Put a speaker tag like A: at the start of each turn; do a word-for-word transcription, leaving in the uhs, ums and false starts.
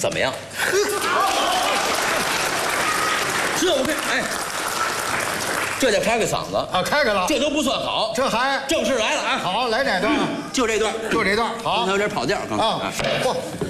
A: 怎么样？这我跟哎，这叫开个嗓子
B: 啊，开开了，
A: 这都不算好，
B: 这还
A: 正式来了啊！
B: 好，来哪段？
A: 就这段，
B: 就这段，好，
A: 刚才有点跑调，刚才
B: 啊，嚯！